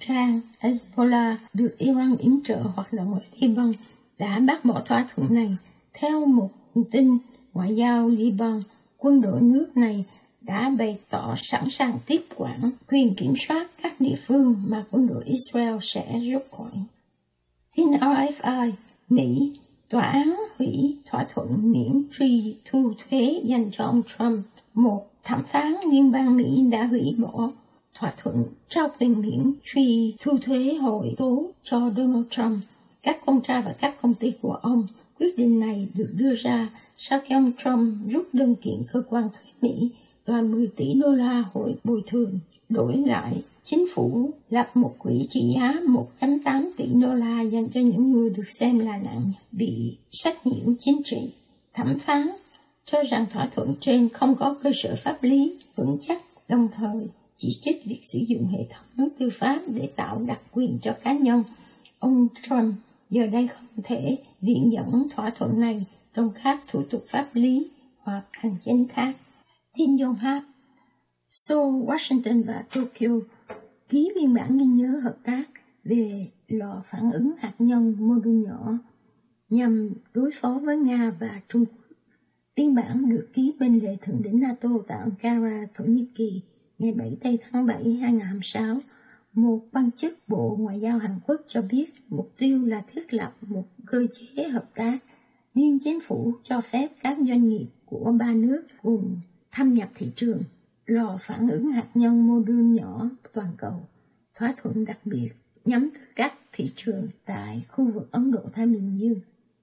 trang Hezbollah được Iran yểm trợ hoạt động ở Liban đã bác bỏ thỏa thuận này. Theo một tin ngoại giao Liban, quân đội nước này đã bày tỏ sẵn sàng tiếp quản quyền kiểm soát các địa phương mà quân đội Israel sẽ rút khỏi. Tin RFI, Mỹ, tòa án hủy thỏa thuận miễn truy thu thuế dành cho ông Trump. Một thẩm phán liên bang Mỹ đã hủy bỏ thỏa thuận trao quyền miễn truy thu thuế hồi tố cho Donald Trump, các con trai và các công ty của ông. Quyết định này được đưa ra sau khi ông Trump rút đơn kiện cơ quan thuế Mỹ đòi 10 tỷ đô la hồi bồi thường. Đổi lại, chính phủ lập một quỹ trị giá 1.8 tỷ đô la dành cho những người được xem là nạn nhân bị sách nhiễu chính trị. Thẩm phán cho rằng thỏa thuận trên không có cơ sở pháp lý vững chắc, đồng thời chỉ trích việc sử dụng hệ thống tư pháp để tạo đặc quyền cho cá nhân. Ông Trump giờ đây không thể viện dẫn thỏa thuận này trong các thủ tục pháp lý hoặc hành chính khác. Tin Yonhap, Seoul, Washington và Tokyo ký biên bản ghi nhớ hợp tác về lò phản ứng hạt nhân mô đun nhỏ nhằm đối phó với Nga và Trung Quốc. Biên bản được ký bên lề thượng đỉnh NATO tại Ankara, Thổ Nhĩ Kỳ ngày 7 tháng 7 2026. Một quan chức Bộ Ngoại giao Hàn Quốc cho biết mục tiêu là thiết lập một cơ chế hợp tác liên chính phủ cho phép các doanh nghiệp của ba nước cùng thâm nhập thị trường lò phản ứng hạt nhân mô đun nhỏ toàn cầu. Thỏa thuận đặc biệt nhắm tới các thị trường tại khu vực Ấn Độ-Thái Bình Dương.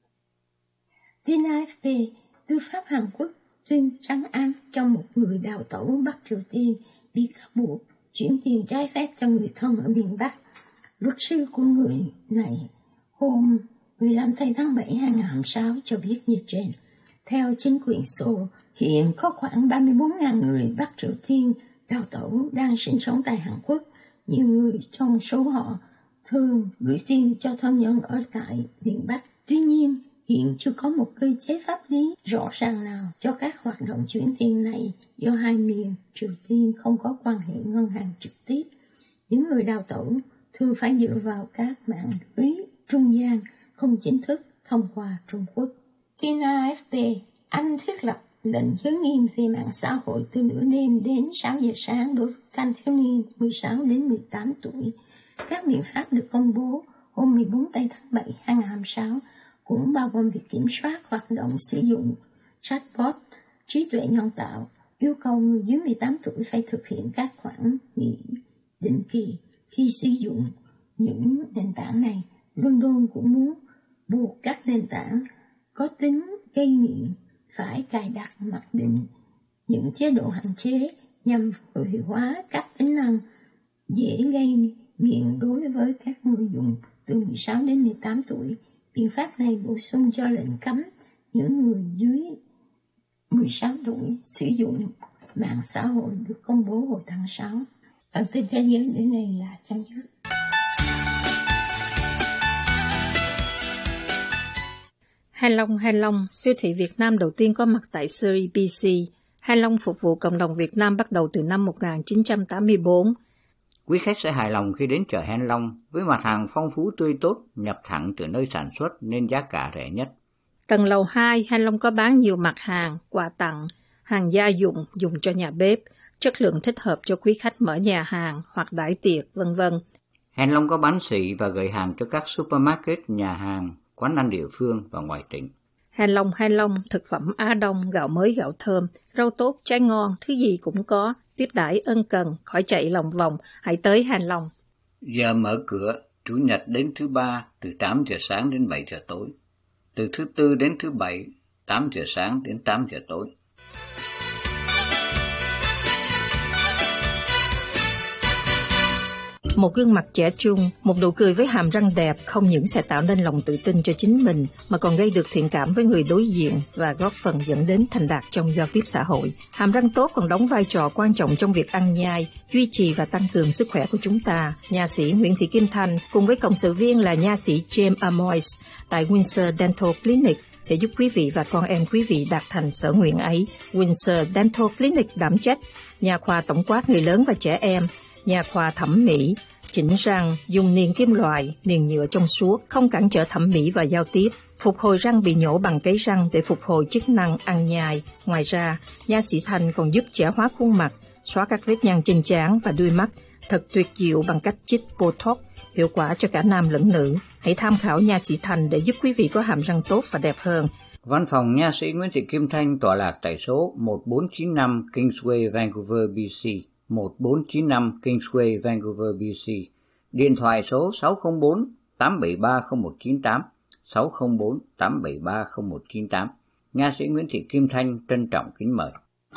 Tin AFP, tư pháp Hàn Quốc tuyên trắng án cho một người đào tẩu Bắc Triều Tiên bị cáo buộc chuyển tiền trái phép cho người thân ở miền Bắc. Luật sư của người này hôm 15 tháng 7 2026 cho biết như trên. Theo chính quyền Seoul, hiện có khoảng 34.000 người Bắc Triều Tiên đào tẩu đang sinh sống tại Hàn Quốc. Nhiều người trong số họ thường gửi tiền cho thân nhân ở tại miền Bắc. Tuy nhiên, hiện chưa có một cơ chế pháp lý rõ ràng nào cho các hoạt động chuyển tiền này do hai miền Triều Tiên không có quan hệ ngân hàng trực tiếp. Những người đào tẩu thường phải dựa vào các mạng lưới trung gian không chính thức thông qua Trung Quốc. Tin AFP, Anh thiết lập lệnh giới nghiêm về mạng xã hội từ nửa đêm đến 6 giờ sáng đối với thanh thiếu niên 16 đến 18 tuổi. Các biện pháp được công bố hôm 14 tháng 7 2026 cũng bao gồm việc kiểm soát hoạt động sử dụng chatbot, trí tuệ nhân tạo, yêu cầu người dưới 18 tuổi phải thực hiện các khoản nghị định kỳ khi sử dụng những nền tảng này. London cũng muốn buộc các nền tảng có tính gây nghiện phải cài đặt mặc định những chế độ hạn chế nhằm vô hiệu hóa các tính năng dễ gây nghiện đối với các người dùng từ 16 đến 18 tuổi. Biện pháp này bổ sung cho lệnh cấm những người dưới 16 tuổi sử dụng mạng xã hội được công bố hồi tháng 6. Bản tin thế giới đến đây là chấm dứt. Hai Long, siêu thị Việt Nam đầu tiên có mặt tại Surrey, BC. Hai Long phục vụ cộng đồng Việt Nam bắt đầu từ năm 1984. Quý khách sẽ hài lòng khi đến chợ Hen Long với mặt hàng phong phú tươi tốt, nhập thẳng từ nơi sản xuất nên giá cả rẻ nhất. Tầng lầu 2, Hen Long có bán nhiều mặt hàng, quà tặng, hàng gia dụng dùng cho nhà bếp, chất lượng thích hợp cho quý khách mở nhà hàng hoặc đãi tiệc, v.v. Hen Long có bán sỉ và gửi hàng cho các supermarket, nhà hàng, quán ăn địa phương và ngoài tỉnh. Hen Long, thực phẩm Á Đông, gạo mới, gạo thơm, rau tốt, trái ngon, thứ gì cũng có. Tiếp đãi ân cần, khỏi chạy lòng vòng, hãy tới Hen Long. Giờ mở cửa, Chủ nhật đến thứ Ba từ 8 giờ sáng đến 7 giờ tối. Từ thứ Tư đến thứ Bảy, 8 giờ sáng đến 8 giờ tối. Một gương mặt trẻ trung, một nụ cười với hàm răng đẹp không những sẽ tạo nên lòng tự tin cho chính mình mà còn gây được thiện cảm với người đối diện và góp phần dẫn đến thành đạt trong giao tiếp xã hội. Hàm răng tốt còn đóng vai trò quan trọng trong việc ăn nhai, duy trì và tăng cường sức khỏe của chúng ta. Nha sĩ Nguyễn Thị Kim Thanh cùng với cộng sự viên là nha sĩ James Amois tại Windsor Dental Clinic sẽ giúp quý vị và con em quý vị đạt thành sở nguyện ấy. Windsor Dental Clinic đảm trách nhà khoa tổng quát người lớn và trẻ em, nhà khoa thẩm mỹ, chỉnh răng, dùng niền kim loại, niền nhựa trong suốt, không cản trở thẩm mỹ và giao tiếp. Phục hồi răng bị nhổ bằng cấy răng để phục hồi chức năng ăn nhai. Ngoài ra, nha sĩ Thanh còn giúp trẻ hóa khuôn mặt, xóa các vết nhăn trên trán và đuôi mắt. Thật tuyệt diệu bằng cách chích Botox, hiệu quả cho cả nam lẫn nữ. Hãy tham khảo nha sĩ Thanh để giúp quý vị có hàm răng tốt và đẹp hơn. Văn phòng nha sĩ Nguyễn Thị Kim Thanh tọa lạc tại số 1495 Kingsway, Vancouver, BC, 1495 Kingsway, Vancouver, BC. Điện thoại số 604 873 0198, 604 873 0198. Nha sĩ Nguyễn Thị Kim Thanh trân trọng kính mời.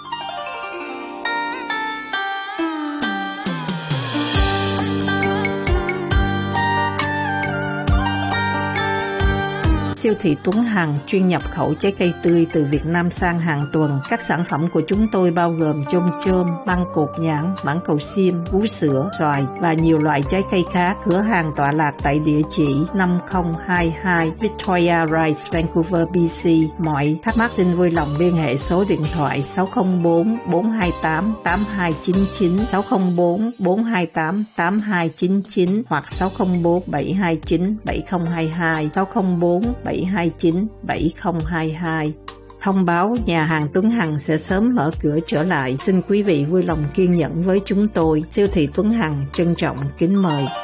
Siêu thị Tuấn Hằng chuyên nhập khẩu trái cây tươi từ Việt Nam sang hàng tuần. Các sản phẩm của chúng tôi bao gồm chôm chôm, măng cột nhãn, mãng cầu xiêm, vú sữa, xoài và nhiều loại trái cây khác. Cửa hàng tọa lạc tại địa chỉ 5022 Victoria Rise, Vancouver, BC. Mọi thắc mắc xin vui lòng liên hệ số điện thoại 604 428 8299, 604 428 8299 hoặc 604 729 7022, 604 729 7022. Thông báo nhà hàng Tuấn Hằng sẽ sớm mở cửa trở lại. Xin quý vị vui lòng kiên nhẫn với chúng tôi. Siêu thị Tuấn Hằng trân trọng kính mời.